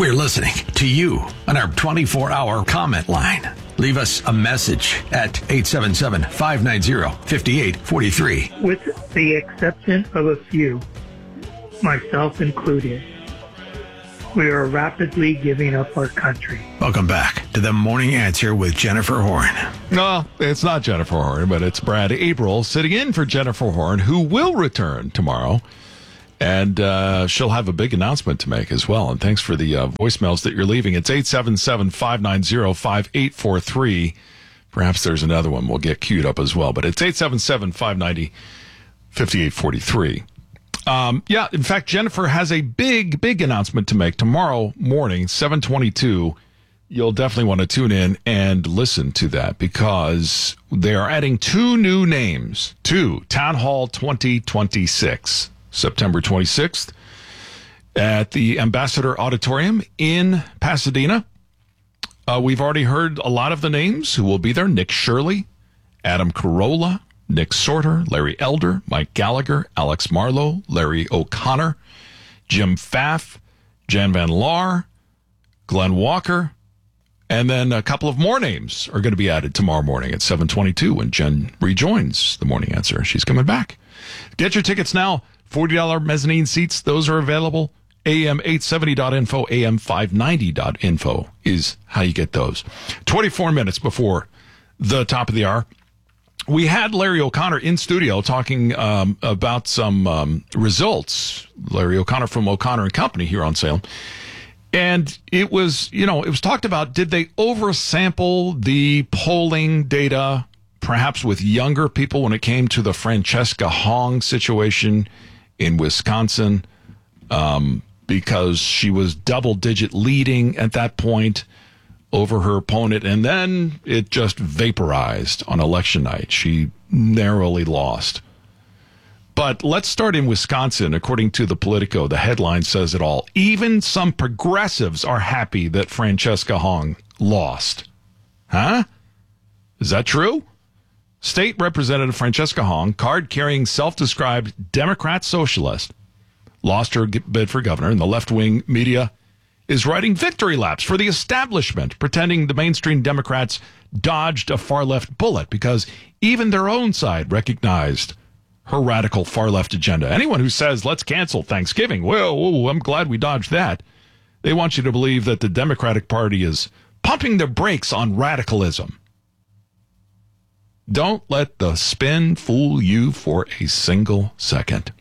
We're listening to you on our 24-hour comment line. Leave us a message at 877-590-5843. With the exception of a few, myself included, we are rapidly giving up our country. Welcome back to The Morning Answer with Jennifer Horn. No, it's not Jennifer Horn, but it's Brad April sitting in for Jennifer Horn, who will return tomorrow. And she'll have a big announcement to make as well. And thanks for the voicemails that you're leaving. It's 877-590-5843. Perhaps there's another one we'll get queued up as well. But it's 877-590-5843. Yeah, in fact, Jennifer has a big announcement to make tomorrow morning, 7:22. You'll definitely want to tune in and listen to that because they are adding two new names to Town Hall 2026, September 26th at the Ambassador Auditorium in Pasadena. We've already heard a lot of the names who will be there. Nick Shirley, Adam Carolla, Nick Sorter, Larry Elder, Mike Gallagher, Alex Marlowe, Larry O'Connor, Jim Pfaff, Jan Van Laar, Glenn Walker, and then a couple of more names are going to be added tomorrow morning at 7:22 when Jen rejoins The Morning Answer. She's coming back. Get your tickets now. $40 mezzanine seats. Those are available. AM870.info, AM590.info is how you get those. 24 minutes before the top of the hour. We had Larry O'Connor in studio talking about some results. Larry O'Connor from O'Connor and Company here on Salem. And it was talked about, did they oversample the polling data, perhaps with younger people when it came to the Francesca Hong situation in Wisconsin, because she was double-digit leading at that point over her opponent, and then it just vaporized on election night. She narrowly lost. But let's start in Wisconsin. According to the Politico, the headline says it all. Even some progressives are happy that Francesca Hong lost. Huh? Is that true? State Representative Francesca Hong, card-carrying self-described Democrat socialist, lost her bid for governor, and the left-wing media is writing victory laps for the establishment, pretending the mainstream Democrats dodged a far-left bullet because even their own side recognized her radical far-left agenda. Anyone who says, let's cancel Thanksgiving, well, I'm glad we dodged that. They want you to believe that the Democratic Party is pumping the brakes on radicalism. Don't let the spin fool you for a single second.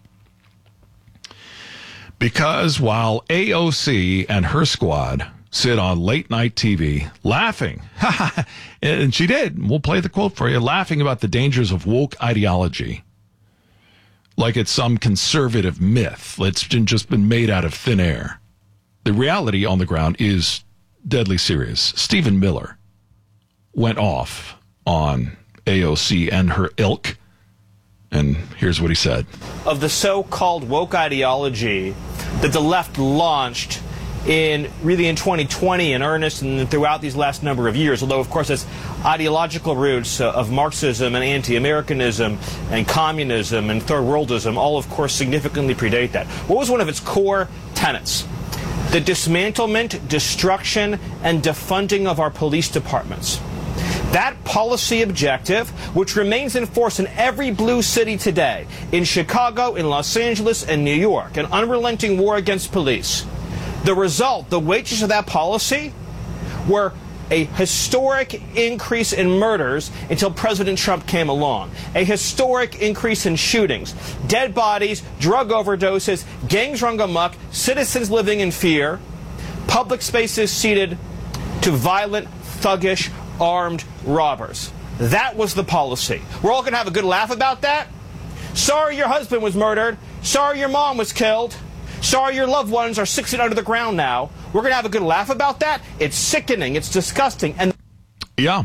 Because while AOC and her squad sit on late-night TV laughing, and she did, we'll play the quote for you, laughing about the dangers of woke ideology, like it's some conservative myth that's just been made out of thin air. The reality on the ground is deadly serious. Stephen Miller went off on AOC and her ilk, and here's what he said. Of the so-called woke ideology that the left launched in 2020 in earnest and throughout these last number of years, although, of course, its ideological roots of Marxism and anti-Americanism and communism and third worldism all, of course, significantly predate that. What was one of its core tenets? The dismantlement, destruction, and defunding of our police departments. That policy objective, which remains in force in every blue city today, in Chicago, in Los Angeles, and New York, an unrelenting war against police. The result, the wages of that policy, were a historic increase in murders until President Trump came along. A historic increase in shootings, dead bodies, drug overdoses, gangs run amok, citizens living in fear, public spaces ceded to violent, thuggish, armed robbers. That was the policy. We're all going to have a good laugh about that. Sorry your husband was murdered. Sorry your mom was killed. Sorry your loved ones are 6 feet under the ground now. We're going to have a good laugh about that. It's sickening. It's disgusting. And Yeah.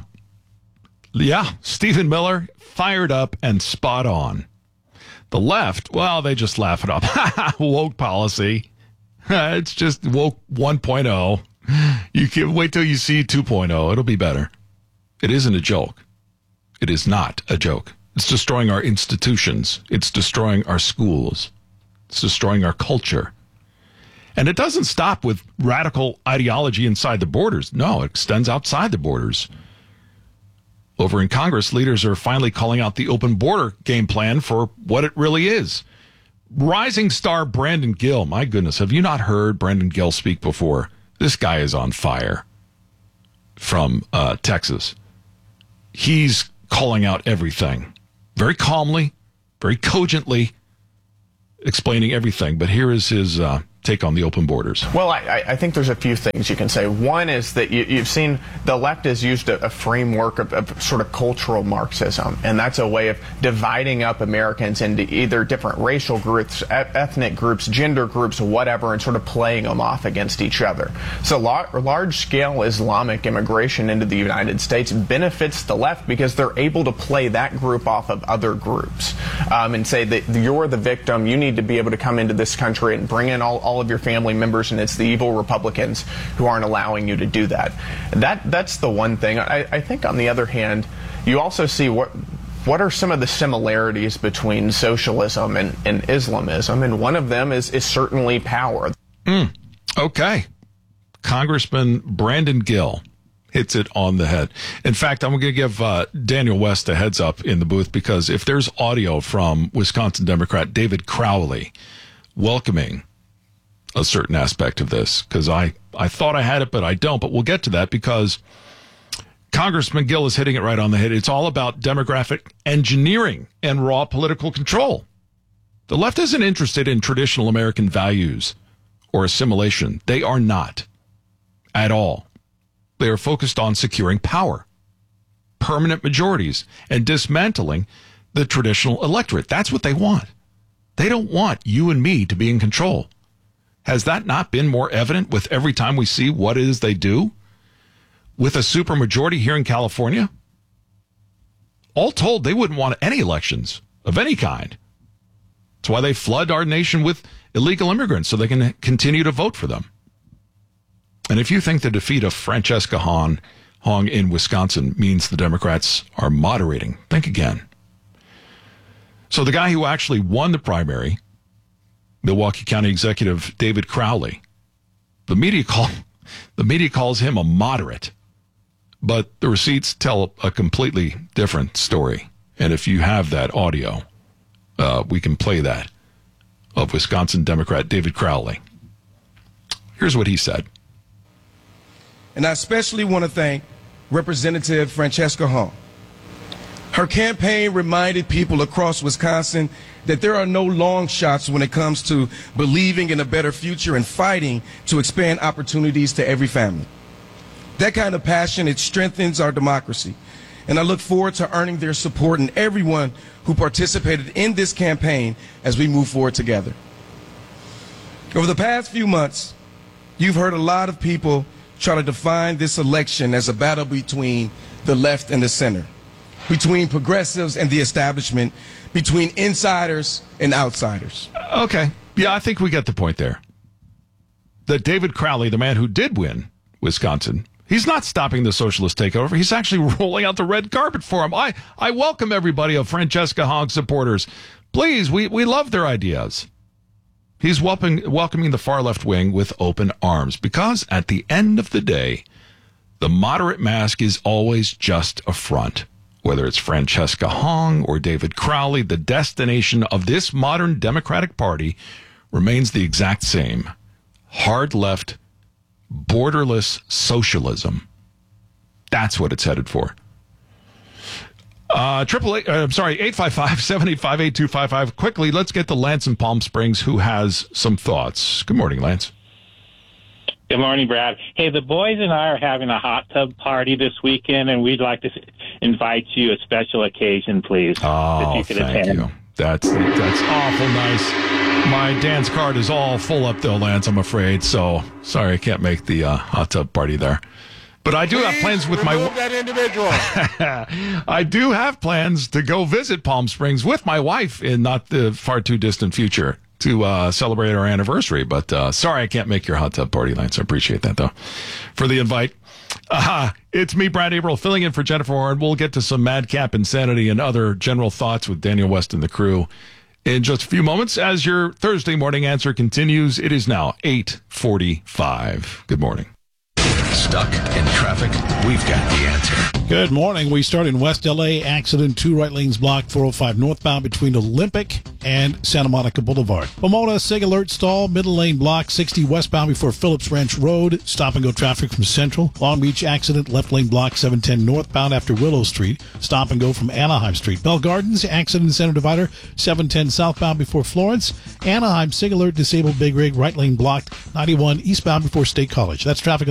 Stephen Miller fired up and spot on. The left, well, they just laugh it up. Woke policy. It's just woke 1.0. You can wait till you see 2.0. It'll be better. It isn't a joke. It is not a joke. It's destroying our institutions. It's destroying our schools. It's destroying our culture. And it doesn't stop with radical ideology inside the borders. No, it extends outside the borders. Over in Congress, leaders are finally calling out the open border game plan for what it really is. Rising star Brandon Gill. My goodness, have you not heard Brandon Gill speak before? This guy is on fire from Texas. He's calling out everything very calmly, very cogently, explaining everything. But here is his take on the open borders. Well, I think there's a few things you can say. One is that you've seen the left has used a framework of sort of cultural Marxism, and that's a way of dividing up Americans into either different racial groups, ethnic groups, gender groups, whatever, and sort of playing them off against each other. So large-scale Islamic immigration into the United States benefits the left because they're able to play that group off of other groups and say that you're the victim, you need to be able to come into this country and bring in all of your family members, and it's the evil Republicans who aren't allowing you to do that. That's the one thing. I think on the other hand, you also see what are some of the similarities between socialism and Islamism, and one of them is certainly power. Okay. Congressman Brandon Gill hits it on the head. In fact, I'm going to give Daniel West a heads up in the booth, because if there's audio from Wisconsin Democrat David Crowley welcoming a certain aspect of this, because I thought I had it, but I don't. But we'll get to that, because Congressman Gill is hitting it right on the head. It's all about demographic engineering and raw political control. The left isn't interested in traditional American values or assimilation. They are not at all. They are focused on securing power, permanent majorities, and dismantling the traditional electorate. That's what they want. They don't want you and me to be in control. Has that not been more evident with every time we see what it is they do? With a supermajority here in California? All told, they wouldn't want any elections of any kind. That's why they flood our nation with illegal immigrants, so they can continue to vote for them. And if you think the defeat of Francesca Hong in Wisconsin means the Democrats are moderating, think again. So the guy who actually won the primary, Milwaukee County Executive David Crowley, the media calls him a moderate, but the receipts tell a completely different story. And if you have that audio, we can play that, of Wisconsin Democrat David Crowley. Here's what he said. And I especially want to thank Representative Francesca Hong. Her campaign reminded people across Wisconsin that there are no long shots when it comes to believing in a better future and fighting to expand opportunities to every family. That kind of passion, it strengthens our democracy. And I look forward to earning their support and everyone who participated in this campaign as we move forward together. Over the past few months, you've heard a lot of people try to define this election as a battle between the left and the center, between progressives and the establishment, between insiders and outsiders. Okay. Yeah, I think we get the point there. That David Crowley, the man who did win Wisconsin, he's not stopping the socialist takeover. He's actually rolling out the red carpet for him. I welcome everybody of Francesca Hong supporters. Please, we love their ideas. He's welcoming the far left wing with open arms, because at the end of the day, the moderate mask is always just a front. Whether it's Francesca Hong or David Crowley, the destination of this modern Democratic Party remains the exact same. Hard left, borderless socialism. That's what it's headed for. 855-785-8255. Quickly, let's get to Lance in Palm Springs, who has some thoughts. Good morning, Lance. Good morning, Brad. Hey, the boys and I are having a hot tub party this weekend, and we'd like to invite you a special occasion, please. Oh, thank you. That's awful nice. My dance card is all full up, though, Lance, I'm afraid. So, sorry, I can't make the hot tub party there. But I do have plans with that individual. I do have plans to go visit Palm Springs with my wife in not the far too distant future to celebrate our anniversary. But sorry, I can't make your hot tub party, Lance. I appreciate that, though, for the invite. It's me, Brad Averill, filling in for Jennifer Horn. We'll get to some madcap insanity and other general thoughts with Daniel West and the crew in just a few moments as your Thursday morning answer continues. It is now 8:45. Good morning. Stuck in traffic? We've got the answer. Good morning. We start in West LA. Accident, 2 right lanes blocked, 405 northbound between Olympic and Santa Monica Boulevard. Pomona, SIG alert stall, middle lane block, 60 westbound before Phillips Ranch Road. Stop and go traffic from Central. Long Beach accident, left lane block, 710 northbound after Willow Street. Stop and go from Anaheim Street. Bell Gardens, accident center divider, 710 southbound before Florence. Anaheim, SIG alert, disabled big rig, right lane blocked, 91 eastbound before State College. That's traffic.